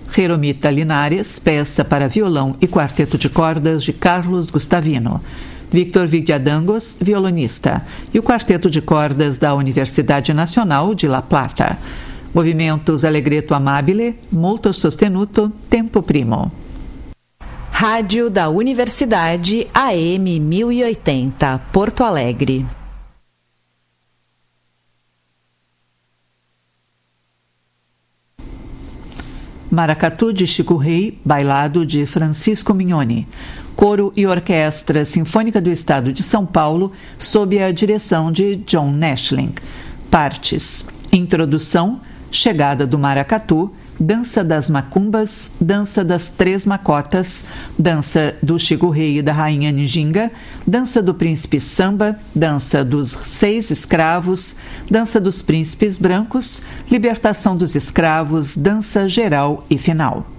Jeromita Linares, peça para violão e quarteto de cordas de Carlos Gustavino. Victor Vigliadangos, violonista, e o quarteto de cordas da Universidade Nacional de La Plata. Movimentos Allegretto amabile, molto sostenuto, tempo primo. Rádio da Universidade AM 1080, Porto Alegre. Maracatu de Chico Rei, bailado de Francisco Mignoni. Coro e Orquestra Sinfônica do Estado de São Paulo, sob a direção de John Nashling. Partes: Introdução, Chegada do Maracatu, Dança das Macumbas, Dança das Três Macotas, Dança do Chico Rei e da Rainha Njinga, Dança do Príncipe Samba, Dança dos 6 Escravos, Dança dos Príncipes Brancos, Libertação dos Escravos, Dança Geral e Final.